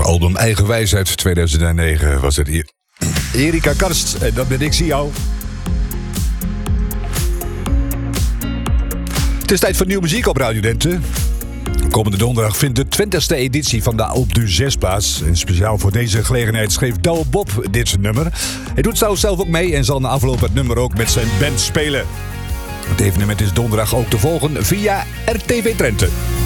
haar album Eigenwijs uit 2009 was het hier. Erika Karst, en dat ben ik, zie jou. Het is tijd voor nieuwe muziek op Radio Drenthe. Komende donderdag vindt de 20e editie van de Alpe d'Huez plaats. En speciaal voor deze gelegenheid schreef Douwe Bob dit nummer. Hij doet zelf ook mee en zal na afloop het nummer ook met zijn band spelen. Het evenement is donderdag ook te volgen via RTV Drenthe.